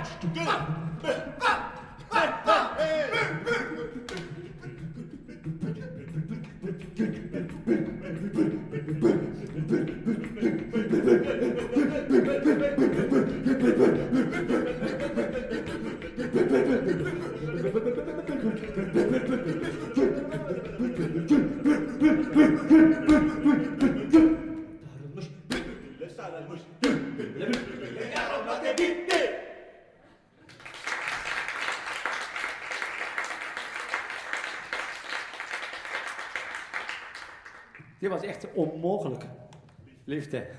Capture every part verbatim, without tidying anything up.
Dit was echt onmogelijk. Liefde.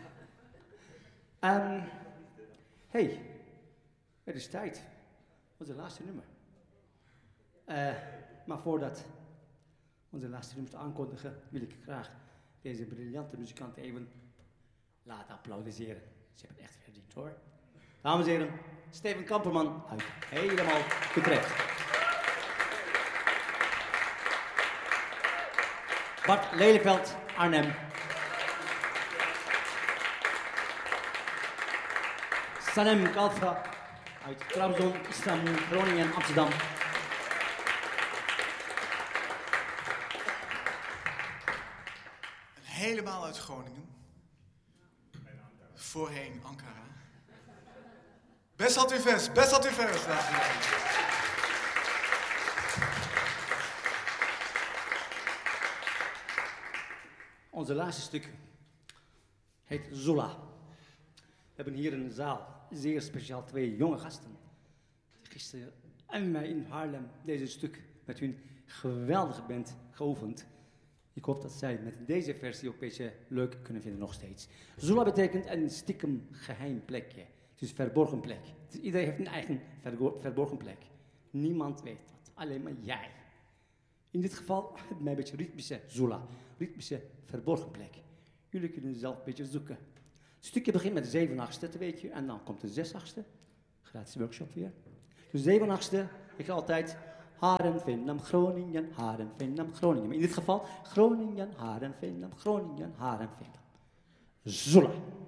Um, hey, het is tijd. Onze laatste nummer. Uh, maar voordat onze laatste nummer te aankondigen, wil ik graag deze briljante muzikant even laten applaudisseren. Ze hebben het echt verdiend hoor. Dames en heren, Steven Kamperman uit helemaal Utrecht. Bart Lelyveld, Arnhem. Sanem Kalfa uit Trabzon, Istanbul, Groningen en Amsterdam. En helemaal uit Groningen. Voorheen Ankara. Besat Üfes, Besat Üfes, dames en heren. Onze laatste stuk heet Zola. We hebben hier in de zaal zeer speciaal twee jonge gasten. Gisteren en mij in Haarlem deze stuk met hun geweldige band geoefend. Ik hoop dat zij met deze versie ook een beetje leuk kunnen vinden nog steeds. Zola betekent een stiekem geheim plekje. Het is een verborgen plek. Dus iedereen heeft een eigen verborgen plek. Niemand weet wat, alleen maar jij. In dit geval hebben wij een beetje ritmische Zola. Ritmische verborgen plek. Jullie kunnen zelf een beetje zoeken. Het stukje begint met de zeven achtste, dat weet je. En dan komt de zes achtste. Gratis workshop weer. Dus zeven achtste, ik ga altijd Haren, Vennam, Groningen, Haren, Vennam, Groningen. Maar in dit geval Groningen, Haren, Vennam, Groningen, Haren, Vennam. Zola.